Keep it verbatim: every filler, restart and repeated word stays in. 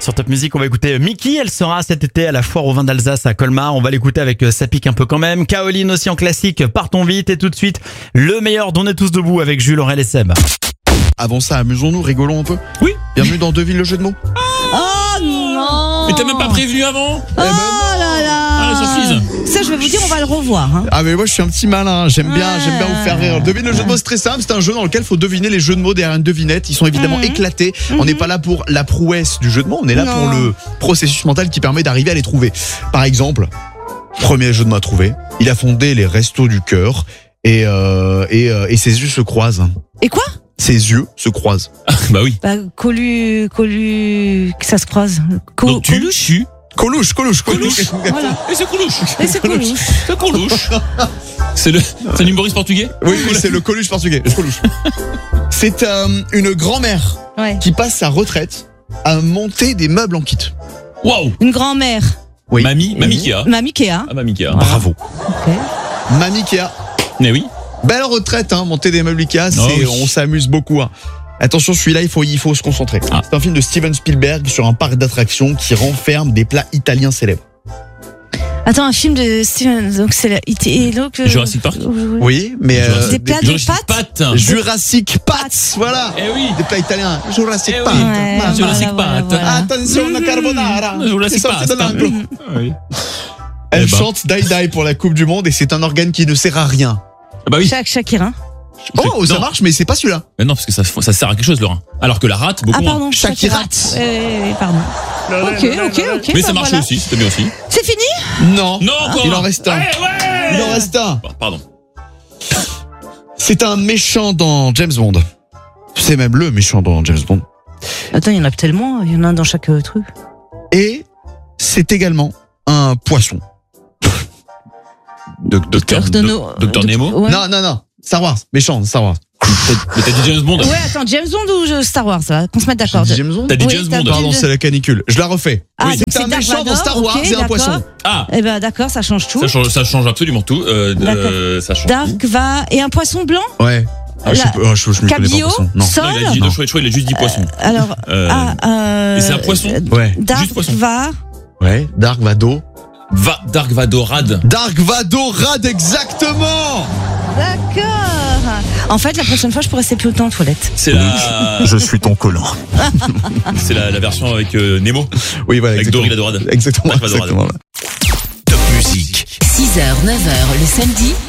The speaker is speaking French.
Sur Top Music, on va écouter Miki. Elle sera cet été à la foire au vin d'Alsace à Colmar. On va l'écouter avec Ça pique un peu quand même. Caroline aussi en classique. Partons vite et tout de suite, le meilleur d'On est tous debout avec Jules, Aurel et Seb. Avant ça, amusons-nous, rigolons un peu. Oui. Bienvenue dans Devine le jeu de mots. Oh non. Mais t'as même pas prévenu avant? Oh là là. Ah, ça frise. Ça, je vais vous dire, on va le revoir. Hein. Ah mais moi je suis un petit malin, j'aime bien, Ouais. j'aime bien vous faire rire. Devine le jeu de mots, c'est très simple, c'est un jeu dans lequel il faut deviner les jeux de mots derrière une devinette. Ils sont évidemment Mhm. éclatés. On n'est pas là pour la prouesse du jeu de mots, on est là Non. pour le processus mental qui permet d'arriver à les trouver. Par exemple, premier jeu de mots à trouver, il a fondé les Restos du Cœur et, euh, et, euh, et ses yeux se croisent. Et quoi? Ses yeux se croisent. Bah oui. Bah, Colu, Colu, que ça se croise. Co- Donc tu, Coluche. tu. Coluche, Coluche, Coluche. Voilà. Et c'est Coluche. Et c'est Coluche. C'est Coluche. C'est le, c'est un humoriste portugais? Oui, oui, c'est le Coluche portugais. le Coluche. C'est euh, une grand-mère Ouais. qui passe sa retraite à monter des meubles en kit. Waouh. Une grand-mère. Oui. Mamie, Mamie Kia. Mamie Kéa. Ah, Mamie Kia. Bravo. Ok. Mamie Kia. Mais oui. Belle retraite, hein, monter des meubles Ikea, c'est, Oh oui. on s'amuse beaucoup. Hein. Attention, celui-là, il faut, il faut se concentrer. Ah. C'est un film de Steven Spielberg sur un parc d'attractions qui renferme des plats italiens célèbres. Attends, un film de Steven. Donc c'est la. Et donc, euh, Jurassic Park. Oui, mais euh, Jurassic- Des plats de Jurassic pâtes. Pâtes. Jurassic Pats, voilà. Eh oui. Des plats italiens. Jurassic Eh Pats. oui. Ouais, Mamma. Jurassic voilà, Pâtes. voilà, voilà. Attention, la carbonara. Jurassic C'est sorti de Pâtes. l'anglo. Ah oui. Elle Eh ben. chante Die Die pour la Coupe du Monde et c'est un organe qui ne sert à rien. Ah bah oui. Chaque Shakira. Oh, ça Non. marche, mais c'est pas celui-là. Mais non, parce que ça, ça sert à quelque chose, le rein. Alors que la rate, beaucoup Ah moins. pardon. Shakira. Ouais, ouais, ouais, pardon. Ok, ok, ok. Mais bah ça marchait voilà. aussi, c'était bien aussi. C'est fini? Non. Non, encore Il un. en reste un. Ouais, ouais. Il en reste un. Bon, pardon. C'est un méchant dans James Bond. C'est même le méchant dans James Bond. Attends, il y en a tellement. Il y en a un dans chaque euh, truc. Et c'est également un poisson. Doc- Docteur De nos- Docteur de- Nemo. Ouais. Non, non, non. Star Wars. Méchant, Star Wars. Mais t'as dit James Bond. Ouais, attends, James Bond ou euh, Star Wars, là, qu'on se mette J'ai d'accord. dit James Bond T'as dit Oui, James t'as Bond. dit- Pardon, c'est la canicule. Je la refais. Ah, Oui. donc C'est un Dark méchant dans Vador, Star Wars ok, et un d'accord. poisson. Ah, Eh ben d'accord, ça change tout. ça change, ça change absolument tout. Euh, de- D'accord. ça change. Dark va et un poisson blanc. Ouais. Ah, je, La- sais pas, oh, je, je m'y connais pas en Cabillaud, poisson. Non. Sol. Non, il a dit, Non. je crois, je crois qu'il a juste dit poisson. Alors, Euh, ah, euh, et c'est un poisson Ouais. Dark Juste poisson. va. Ouais. Dark Vado. Va, Dark Vadorad. Dark Vadorad, exactement. D'accord. En fait, la prochaine fois, je pourrais rester plus longtemps en toilette. C'est la, Je suis ton collant. c'est la, la version avec euh, Nemo. Oui, voilà. Avec exactement. Dory la Dorade. Exactement. Dark Vadorad. exactement. Top Music. six heures, neuf heures le samedi.